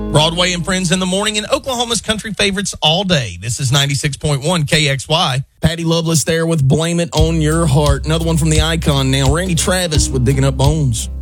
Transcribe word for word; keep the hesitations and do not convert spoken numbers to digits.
Broadway and Friends in the morning and Oklahoma's country favorites all day. This is ninety-six point one K X Y. Patty Loveless there with Blame It on Your Heart. Another one from the Icon now. Randy Travis with Digging Up Bones.